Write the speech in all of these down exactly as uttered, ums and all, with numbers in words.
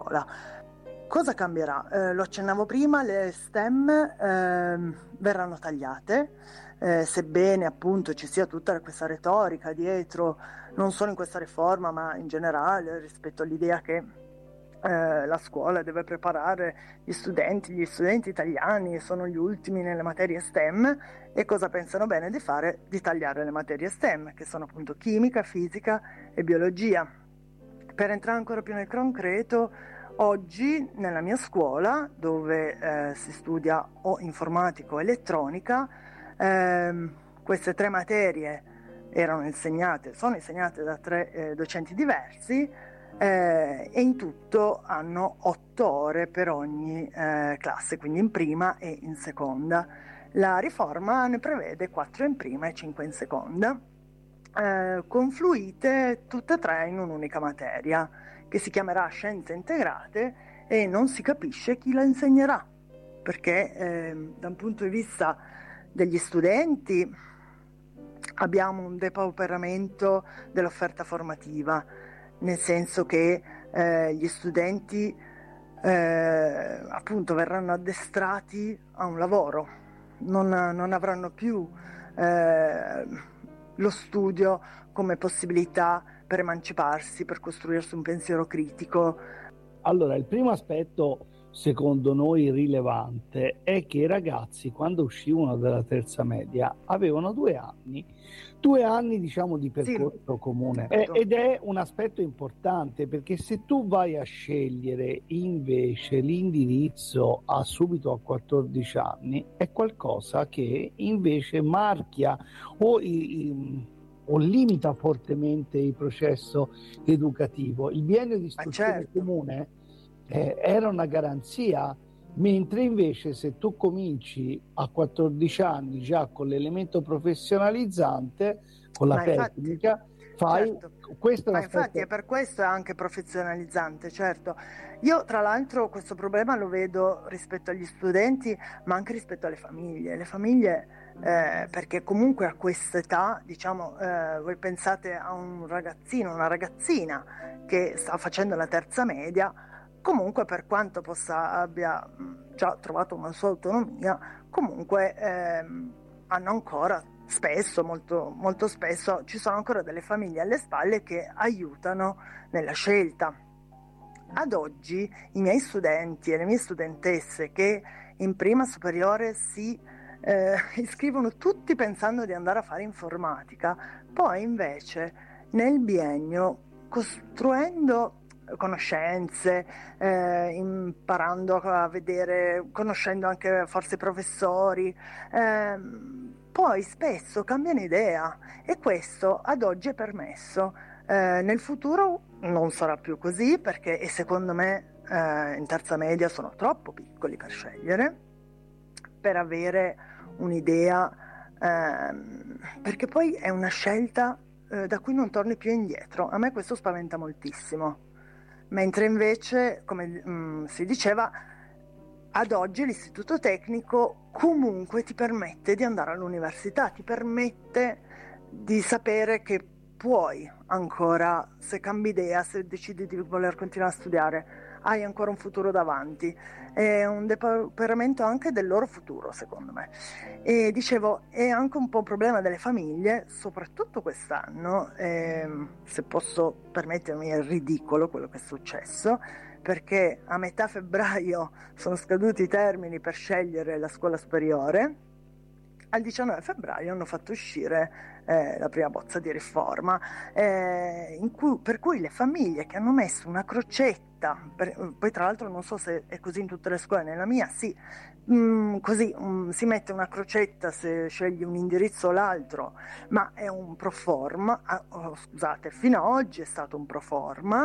scuola. Cosa cambierà? Eh, lo accennavo prima, le STEM eh, verranno tagliate, eh, sebbene appunto ci sia tutta questa retorica dietro, non solo in questa riforma ma in generale rispetto all'idea che eh, la scuola deve preparare gli studenti, gli studenti italiani sono gli ultimi nelle materie STEM, e cosa pensano bene di fare? Di tagliare le materie STEM, che sono appunto chimica, fisica e biologia. Per entrare ancora più nel concreto, oggi nella mia scuola, dove eh, si studia o informatica o elettronica, ehm, queste tre materie erano insegnate, sono insegnate da tre eh, docenti diversi, eh, e in tutto hanno otto ore per ogni eh, classe, quindi in prima e in seconda. La riforma ne prevede quattro in prima e cinque in seconda, eh, confluite tutte e tre in un'unica materia, che si chiamerà Scienze Integrate, e non si capisce chi la insegnerà, perché eh, da un punto di vista degli studenti abbiamo un depauperamento dell'offerta formativa, nel senso che eh, gli studenti eh, appunto verranno addestrati a un lavoro, non, non avranno più eh, lo studio come possibilità per emanciparsi, per costruirsi un pensiero critico. Allora, il primo aspetto secondo noi rilevante è che i ragazzi, quando uscivano dalla terza media, avevano due anni, due anni diciamo di percorso sì, comune, certo. Ed è un aspetto importante, perché se tu vai a scegliere invece l'indirizzo a subito a quattordici anni, è qualcosa che invece marchia o i, i o limita fortemente il processo educativo. Il biennio di istruzione certo. comune eh, era una garanzia, mentre invece se tu cominci a quattordici anni già con l'elemento professionalizzante, con la Ma tecnica, infatti, fai certo. questo. Ma infatti è per questo è anche professionalizzante, certo. Io tra l'altro questo problema lo vedo rispetto agli studenti, ma anche rispetto alle famiglie. Le famiglie, eh, perché comunque a quest'età, diciamo, eh, voi pensate a un ragazzino, una ragazzina che sta facendo la terza media, comunque per quanto possa abbia già trovato una sua autonomia, comunque ehm, hanno ancora spesso, molto, molto spesso, ci sono ancora delle famiglie alle spalle che aiutano nella scelta. Ad oggi i miei studenti e le mie studentesse che in prima superiore si eh, iscrivono tutti pensando di andare a fare informatica, poi invece nel biennio, costruendo conoscenze, eh, imparando a vedere, conoscendo anche forse i professori, eh, poi spesso cambiano idea, e questo ad oggi è permesso. Eh, nel futuro non sarà più così, perché e secondo me eh, in terza media sono troppo piccoli per scegliere, per avere un'idea, ehm, perché poi è una scelta eh, da cui non torni più indietro. A me questo spaventa moltissimo, mentre invece, come mh, si diceva, ad oggi l'istituto tecnico comunque ti permette di andare all'università, ti permette di sapere che puoi ancora, se cambi idea, se decidi di voler continuare a studiare, hai ancora un futuro davanti. È un depauperamento anche del loro futuro, secondo me. E dicevo, è anche un po' un problema delle famiglie, soprattutto quest'anno, ehm, se posso permettermi, è ridicolo quello che è successo, perché a metà febbraio sono scaduti i termini per scegliere la scuola superiore. Al diciannove febbraio hanno fatto uscire eh, la prima bozza di riforma, eh, in cui, per cui le famiglie che hanno messo una crocetta, per, poi tra l'altro non so se è così in tutte le scuole, nella mia sì, mh, così mh, si mette una crocetta se scegli un indirizzo o l'altro, ma è un pro forma, ah, oh, scusate, fino ad oggi è stato un pro forma,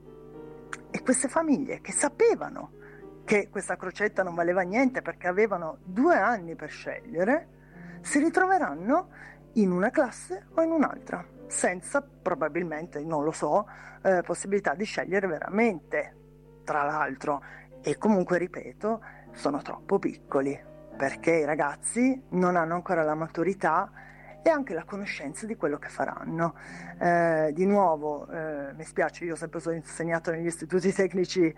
e queste famiglie che sapevano che questa crocetta non valeva niente perché avevano due anni per scegliere, si ritroveranno in una classe o in un'altra, senza probabilmente, non lo so, eh, possibilità di scegliere veramente, tra l'altro. E comunque, ripeto, sono troppo piccoli, perché i ragazzi non hanno ancora la maturità e anche la conoscenza di quello che faranno. Eh, di nuovo, eh, mi spiace, io ho sempre insegnato negli istituti tecnici